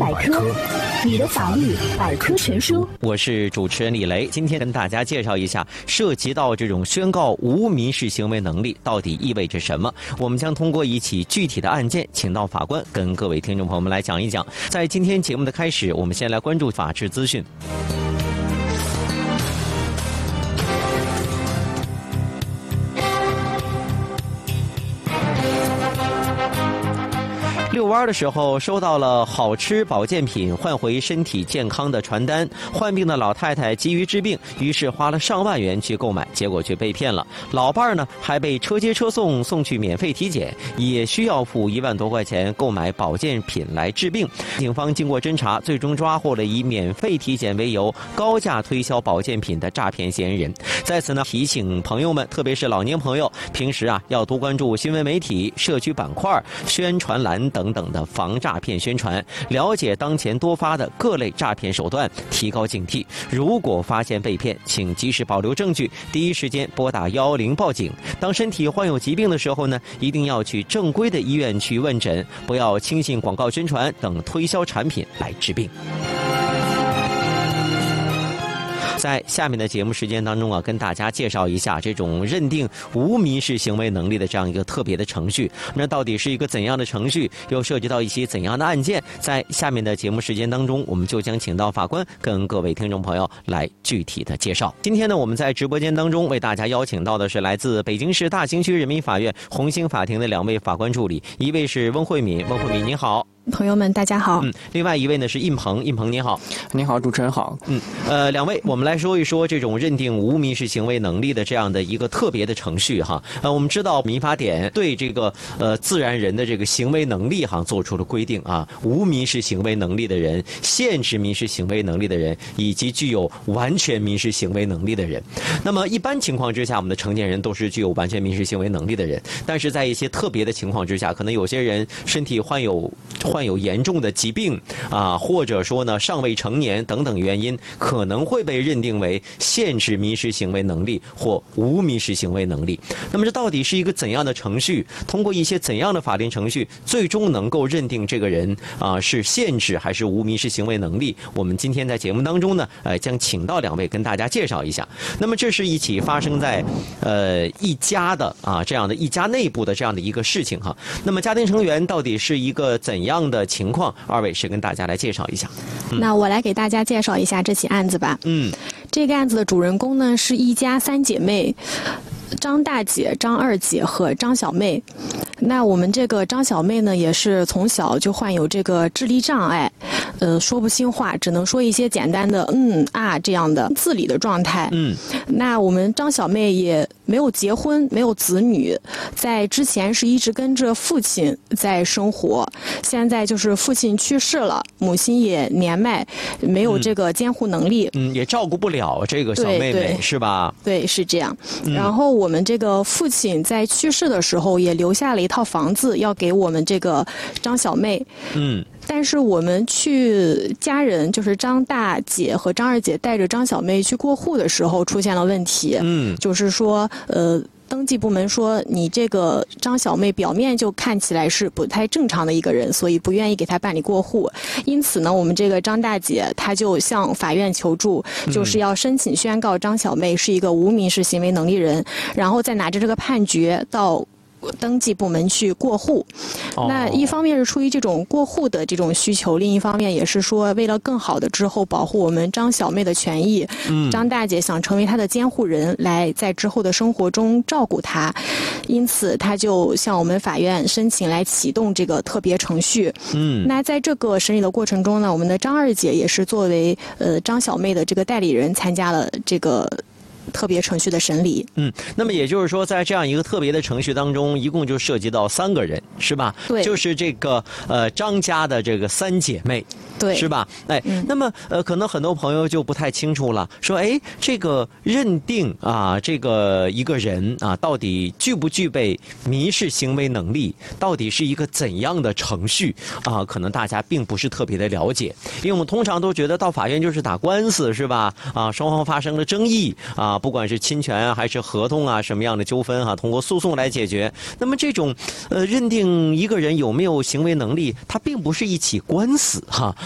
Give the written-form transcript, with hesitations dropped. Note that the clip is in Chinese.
百科，你的法律百科全书。 我是主持人李雷，今天跟大家介绍一下涉及到这种宣告无民事行为能力到底意味着什么。我们将通过一起具体的案件，请到法官跟各位听众朋友们来讲一讲。在今天节目的开始，我们先来关注法治资讯。遛弯的时候收到了好吃保健品换回身体健康的传单，患病的老太太急于治病，于是花了上万元去购买，结果却被骗了。老伴儿呢还被车接车送去免费体检，也需要付1万多块钱购买保健品来治病。警方经过侦查，最终抓获了以免费体检为由高价推销保健品的诈骗嫌疑人。在此呢，提醒朋友们，特别是老年朋友，平时要多关注新闻媒体、社区板块、宣传栏等的防诈骗宣传，了解当前多发的各类诈骗手段，提高警惕。如果发现被骗，请及时保留证据，第一时间拨打110报警。当身体患有疾病的时候呢，一定要去正规的医院去问诊，不要轻信广告宣传等推销产品来治病。在下面的节目时间当中跟大家介绍一下这种认定无民事行为能力的这样一个特别的程序。那到底是一个怎样的程序，又涉及到一些怎样的案件？在下面的节目时间当中，我们就将请到法官跟各位听众朋友来具体的介绍。今天呢，我们在直播间当中为大家邀请到的是来自北京市大兴区人民法院红星法庭的2位法官助理，一位是温慧敏，温慧敏您好。 朋友们大家好。 另外一位呢是印鹏，印鹏你好。 你好，主持人好。 2位，我们来说一说这种认定无民事行为能力的这样的一个特别的程序哈。我们知道民法典对这个自然人的这个行为能力做出了规定啊，无民事行为能力的人、限制民事行为能力的人以及具有完全民事行为能力的人。那么一般情况之下，我们的成年人都是具有完全民事行为能力的人，但是在一些特别的情况之下，可能有些人身体患有严重的疾病或者说呢尚未成年等等原因，可能会被认定为限制民事行为能力或无民事行为能力。那么这到底是一个怎样的程序？通过一些怎样的法定程序，最终能够认定这个人是限制还是无民事行为能力？我们今天在节目当中呢，将请到2位跟大家介绍一下。那么这是一起发生在一家的这样的一家内部的这样的一个事情哈。那么家庭成员到底是一个怎样的情况？2位是跟大家来介绍一下。 那我来给大家介绍一下这起案子吧。这个案子的主人公呢是一家3姐妹，张大姐、张二姐和张小妹。那我们这个张小妹呢，也是从小就患有这个智力障碍，说不清话，只能说一些简单的这样的自理的状态。那我们张小妹也没有结婚，没有子女，在之前是一直跟着父亲在生活，现在就是父亲去世了，母亲也年迈，没有这个监护能力， 也照顾不了这个小妹妹，是吧？ 对，是这样。然后我们这个父亲在去世的时候也留下了一套房子要给我们这个张小妹。但是我们去家人就是张大姐和张二姐带着张小妹去过户的时候出现了问题。就是说登记部门说你这个张小妹表面就看起来是不太正常的一个人，所以不愿意给她办理过户。因此呢，我们这个张大姐她就向法院求助，就是要申请宣告张小妹是一个无民事行为能力人，然后再拿着这个判决到登记部门去过户。那一方面是出于这种过户的这种需求，另一方面也是说为了更好的之后保护我们张小妹的权益，张大姐想成为她的监护人，来在之后的生活中照顾她，因此她就向我们法院申请来启动这个特别程序。那在这个审理的过程中呢，我们的张二姐也是作为张小妹的这个代理人参加了这个特别程序的审理。 那么也就是说，在这样一个特别的程序当中，一共就涉及到3个人，是吧？ 对， 就是这个张家的这个3姐妹。 对， 是吧？那么可能很多朋友就不太清楚了，说这个认定这个一个人到底具不具备民事行为能力，到底是一个怎样的程序可能大家并不是特别的了解，因为我们通常都觉得到法院就是打官司，是吧？双方发生了争议不管是侵权还是合同什么样的纠纷通过诉讼来解决。那么这种认定一个人有没有行为能力，它并不是一起官司